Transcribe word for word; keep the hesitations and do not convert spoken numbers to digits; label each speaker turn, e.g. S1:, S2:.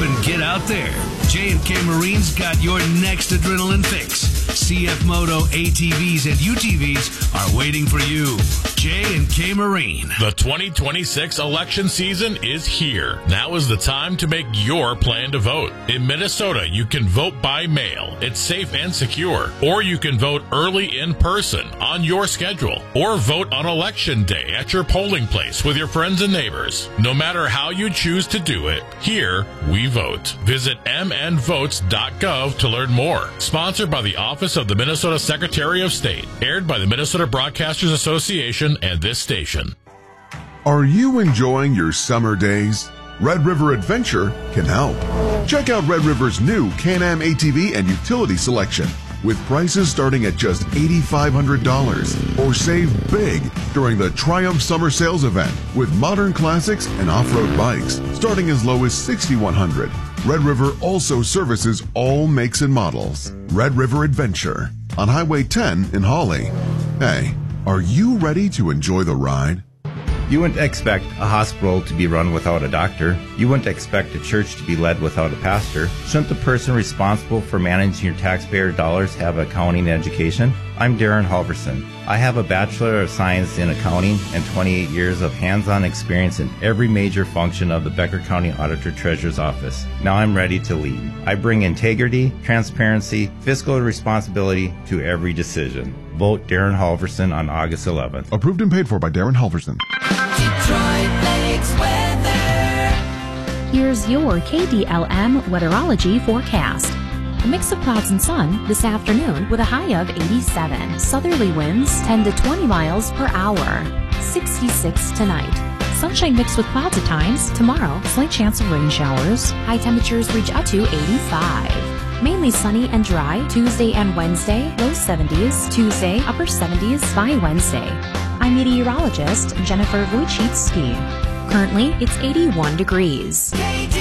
S1: and get out there. J and K Marine's got your next adrenaline fix. C F Moto A T Vs and U T Vs are waiting for you. J and K Marine.
S2: The twenty twenty-six election season is here. Now is the time to make your plan to vote. In Minnesota, you can vote by mail. It's safe and secure. Or you can vote early in person on your schedule. Or vote on election day at your polling place with your friends and neighbors. No matter how you choose to do it, here we vote. Visit m n votes dot gov to learn more. Sponsored by the Office of the Minnesota Secretary of State. Aired by the Minnesota Broadcasters Association and this station.
S3: Are you enjoying your summer days? Red River Adventure can help. Check out Red River's new Can-Am A T V and utility selection with prices starting at just eight thousand five hundred dollars. Or save big during the Triumph Summer Sales event with modern classics and off-road bikes starting as low as six thousand one hundred dollars. Red River also services all makes and models. Red River Adventure on Highway ten in Hawley. Hey, are you ready to enjoy the ride?
S4: You wouldn't expect a hospital to be run without a doctor. You wouldn't expect a church to be led without a pastor. Shouldn't the person responsible for managing your taxpayer dollars have accounting education? I'm Darren Halverson. I have a Bachelor of Science in Accounting and twenty-eight years of hands-on experience in every major function of the Becker County Auditor Treasurer's Office. Now I'm ready to lead. I bring integrity, transparency, fiscal responsibility to every decision. Vote Darren Halverson on August eleventh.
S3: Approved and paid for by Darren Halverson.
S5: Detroit Lakes weather.
S6: Here's your K D L M weatherology forecast. A mix of clouds and sun this afternoon with a high of eighty-seven. Southerly winds ten to twenty miles per hour. sixty-six tonight. Sunshine mixed with clouds at times. Tomorrow, slight chance of rain showers. High temperatures reach up to eighty-five. Mainly sunny and dry Tuesday and Wednesday. Low seventies. Tuesday, upper seventies by Wednesday. I'm meteorologist Jennifer Wojcicki. Currently, it's eighty-one degrees.